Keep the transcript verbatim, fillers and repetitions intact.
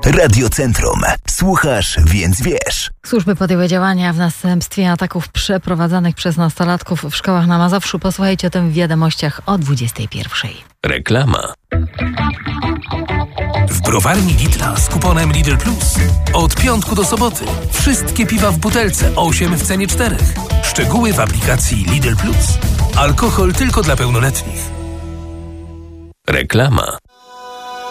Radiocentrum. Słuchasz, więc wiesz. Służby podjęły działania w następstwie ataków przeprowadzanych przez nastolatków w szkołach na Mazowszu. Posłuchajcie o tym w wiadomościach o dwudziestej pierwszej. Reklama. W browarni Lidla z kuponem Lidl Plus od piątku do soboty wszystkie piwa w butelce osiem w cenie czterech. Szczegóły w aplikacji Lidl Plus. Alkohol tylko dla pełnoletnich. Reklama.